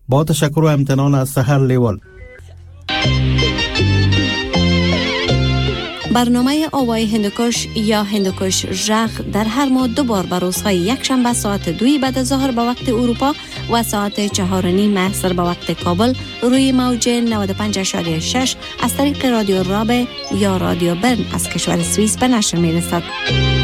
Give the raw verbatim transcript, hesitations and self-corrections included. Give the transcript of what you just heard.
با تشکر و امتنان از سحر لیوال. برنامه آوای هندوکش یا هندوکش ژغ در هر ماه دو بار بر روزهای یک شنبه ساعت دوی بعد از ظهر به وقت اروپا و ساعت چهار و نیم عصر به وقت کابل روی موج نود و پنج ممیز شش از طریق رادیو رابع یا رادیو برن از کشور سوئیس به نشر می رسد.